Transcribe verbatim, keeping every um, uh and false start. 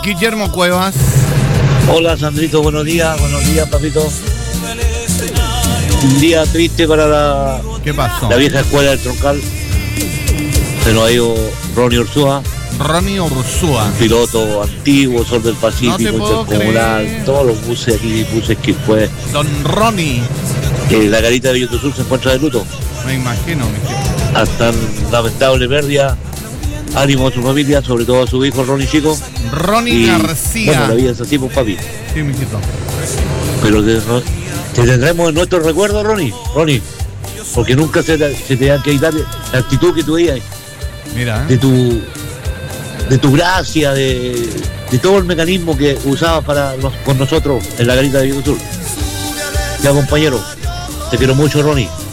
Guillermo Cuevas. Hola Sandrito, buenos días, buenos días papito. Un día triste para la, ¿Qué pasó? la vieja escuela del Troncal. Se nos ha ido Ronnie Ursúa. Ronnie Ursúa. Un piloto antiguo, Sol del Pacífico, no intercomunal, todos los buses aquí, buses que fue. Don Ronnie. Eh, la carita de Billete Sur se encuentra de luto. Me imagino, mi jefe. Hasta lamentable pérdida. Ánimo a su familia, sobre todo a su hijo Ronnie Chico. Ronnie y, García. Bueno, la vida es así, pues papi. Sí, mijito. Pero te, te tendremos en nuestro recuerdo, Ronnie. Ronnie. Porque nunca se te, se te va a quitar la actitud que tú veías. Mira. ¿eh? De tu de tu gracia, de, de todo el mecanismo que usabas para los, con nosotros en la garita de Billete Sur. Ya, compañero. Te quiero mucho, Ronnie.